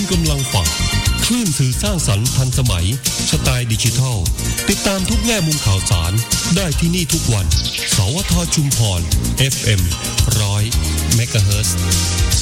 กำลังฟังคลื่นสื่อสร้างสรรค์ทันสมัยสไตล์ดิจิทัลติดตามทุกแง่มุมข่าวสารได้ที่นี่ทุกวันสวทชุมพร FM 100 เมกะเฮิรตซ์